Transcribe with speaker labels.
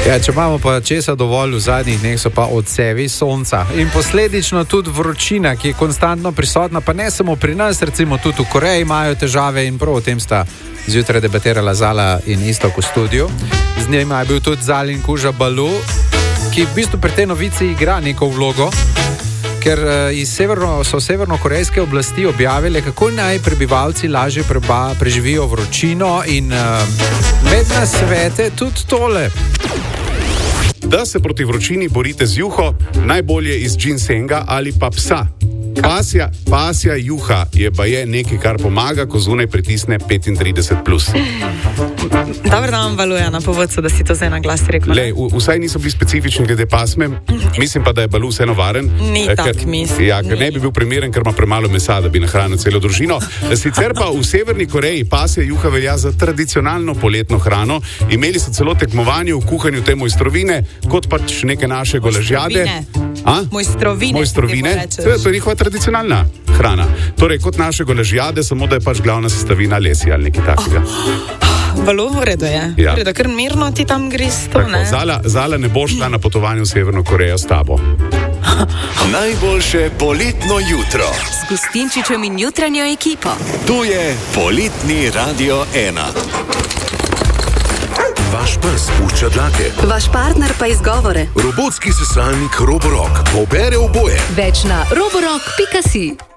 Speaker 1: Ja, če imamo pa česa dovolj v zadnjih dneh, so pa odsevi sonca in posledično tudi vročina, ki je konstantno prisotna, pa ne samo pri nas, recimo tudi v Koreji imajo težave in prav o tem sta zjutraj debatirala Zala in Iztok v studiu. Z njima je bil tudi Zalin Kuža Balu, ki v bistvu pri tej novici igra neko vlogo, ker so severnokorejske oblasti objavile, kako naj prebivalci lažje preživijo vročino in med nasvete tudi tole.
Speaker 2: Da se proti vročini borite z juho, najbolje iz džinsenga ali pa psa. Pasja juha je baje nekaj, kar pomaga, ko zunaj pritisne 35+.
Speaker 3: Dobro, da vam valuje na povodcu, da si to zdaj na glas rekel.
Speaker 2: Lej, vsaj niso bili specifični glede pasme, mislim pa, da je Balu vseeno varen.
Speaker 3: Ni tak, mislim.
Speaker 2: Ja, ker ne bi bil primeren, ker ima premalo mesa, da bi nahranil celo družino. Sicer pa v Severni Koreji pasja juha velja za tradicionalno poletno hrano. Imeli so celo tekmovanje v kuhanju te mojstrovine, kot pač neke naše golažjade. Mojstrovine. To je njihova tradicionalna hrana. Torej, kot naše golažjade, samo da je pač glavna sestavina lesi ali nekaj takega.
Speaker 3: Valo, v redu je.
Speaker 2: Ja.
Speaker 3: V redu, ker mirno ti tam greš to, ne?
Speaker 2: Zala ne bo šla na potovanje v Severno Korejo s tabo.
Speaker 4: Najboljše poletno jutro.
Speaker 5: S Gustinčičem in jutranjo ekipo.
Speaker 4: Tu je Poletni Radio 1. Vaš pes pušča dlake.
Speaker 5: Vaš partner pa izgovore.
Speaker 4: Robotski sesalnik Roborock pobere oboje.
Speaker 5: Več na roborock.si.